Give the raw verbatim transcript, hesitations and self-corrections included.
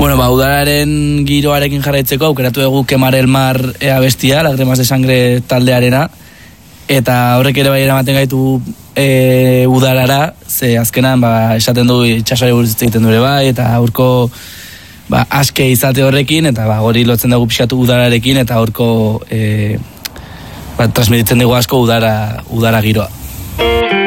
Bueno, ba, udararen giroarekin jarraitzeko aukeratu dugu Quemar el Mar abestia, Lágrimas de Sangre taldearena, eta horrek ere bai eramaten gaitu e, udarara, ze azkenan ba, esaten du itxasoari buruz hitz egiten dure bai, eta aurko ba, aske izate horrekin, eta ba, hori lotzen dugu pixatu udararekin, eta aurko e, ba, transmititzen dugu asko udara, udara giroa.